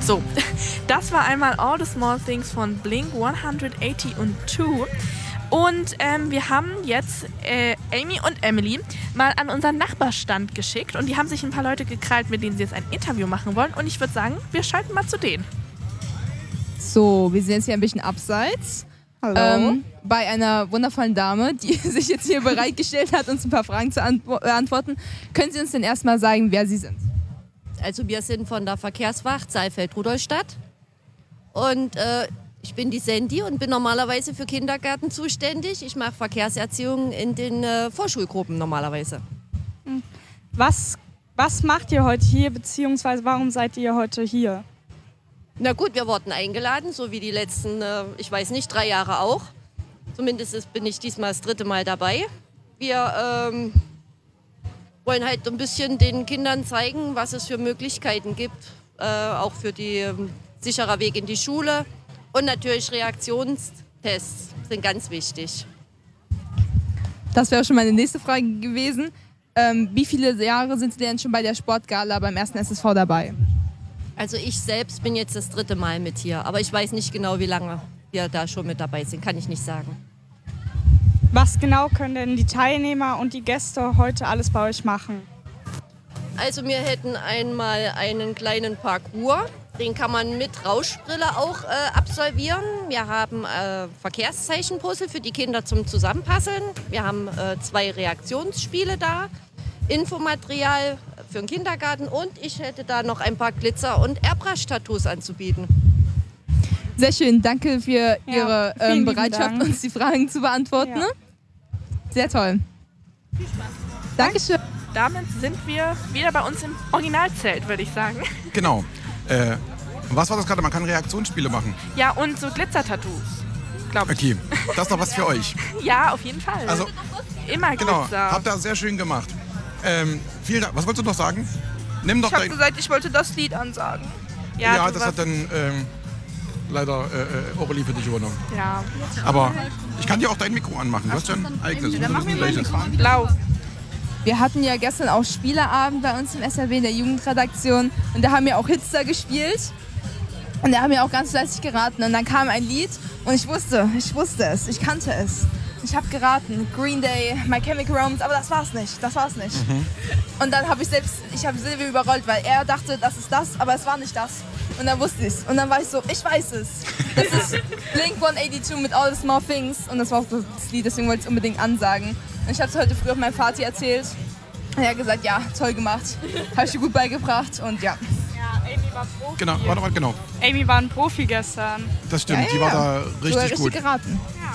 So, das war einmal All the Small Things von Blink 182. Und wir haben jetzt Amy und Emily mal an unseren Nachbarstand geschickt. Und die haben sich ein paar Leute gekrallt, mit denen sie jetzt ein Interview machen wollen. Und ich würde sagen, wir schalten mal zu denen. So, wir sind jetzt hier ein bisschen abseits. Hallo. Bei einer wundervollen Dame, die sich jetzt hier bereitgestellt hat, uns ein paar Fragen zu beantworten. Können Sie uns denn erstmal sagen, wer Sie sind? Also wir sind von der Verkehrswacht Saalfeld-Rudolstadt und ich bin die Sandy und bin normalerweise für Kindergärten zuständig. Ich mache Verkehrserziehung in den Vorschulgruppen normalerweise. Was macht ihr heute hier, beziehungsweise warum seid ihr heute hier? Na gut, wir wurden eingeladen, so wie die letzten, 3 Jahre auch. Zumindest bin ich diesmal das 3. Mal dabei. Wir wollen halt ein bisschen den Kindern zeigen, was es für Möglichkeiten gibt, auch für die sicherer Weg in die Schule. Und natürlich Reaktionstests sind ganz wichtig. Das wäre schon meine nächste Frage gewesen. Wie viele Jahre sind Sie denn schon bei der Sportgala beim 1. SSV dabei? Also ich selbst bin jetzt das 3. Mal mit hier, aber ich weiß nicht genau, wie lange wir da schon mit dabei sind, kann ich nicht sagen. Was genau können denn die Teilnehmer und die Gäste heute alles bei euch machen? Also wir hätten einmal einen kleinen Parcours, den kann man mit Rauschbrille auch absolvieren. Wir haben Verkehrszeichenpuzzle für die Kinder zum Zusammenpasseln. Wir haben 2 Reaktionsspiele da, Infomaterial für den Kindergarten und ich hätte da noch ein paar Glitzer- und Airbrush-Tattoos anzubieten. Sehr schön, danke für Ihre vielen lieben Bereitschaft, Dank. uns die Fragen zu beantworten. Ja. Sehr toll. Viel Spaß. Dankeschön. Damit sind wir wieder bei uns im Originalzelt, würde ich sagen. Genau. Was war das gerade? Man kann Reaktionsspiele machen. Ja, und so Glitzer-Tattoos, glaube ich. Okay, das ist doch was für euch. Ja, auf jeden Fall. Also, immer genau, Glitzer. habt ihr sehr schön gemacht. Vielen Dank. Was wolltest du noch sagen? Nimm doch Ich habe gesagt, ich wollte das Lied ansagen. Ja, du das warst- hat dann leider Aurelie für dich übernommen. Ja, Aber ich kann dir auch dein Mikro anmachen. Du hast ja ein eigenes. Dann machen wir mal Gleiches. blau. Wir hatten ja gestern auch Spieleabend bei uns im SRW in der Jugendredaktion und da haben wir auch Hitster gespielt und da haben wir auch ganz fleißig geraten und dann kam ein Lied und ich wusste es, ich kannte es. Ich habe geraten, Green Day, My Chemical Romance, aber das war's nicht. Und dann habe ich Silvio überrollt, weil er dachte, das ist das, aber es war nicht das. Und dann wusste ich es. Und dann war ich so, ich weiß es. Das ist Blink 182 mit All the Small Things und das war auch das Lied, deswegen wollte ich es unbedingt ansagen. Und ich habe es heute früh auf meinem Vati erzählt. Und er hat gesagt, ja, toll gemacht. Habe ich dir gut beigebracht und ja. Ja, Amy war Profi. Genau, warte mal, genau. Amy war ein Profi gestern. Das stimmt, Ja, die ja. war da Du hast richtig richtig gut. geraten.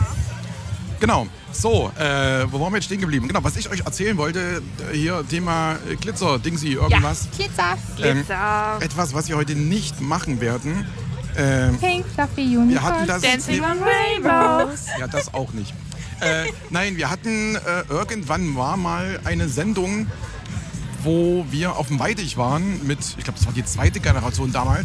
Genau. So, wo waren wir jetzt stehen geblieben? Genau, was ich euch erzählen wollte, hier Thema Glitzer, Dingsy, irgendwas. Glitzer. Glitzer. Etwas, was wir heute nicht machen werden. Pink Fluffy Unicorn. Wir hatten das. Dancing on Rainbows. Ja, das auch nicht. Nein, wir hatten irgendwann war mal eine Sendung, wo wir auf dem Weidich waren mit, ich glaube, das war die 2. Generation damals.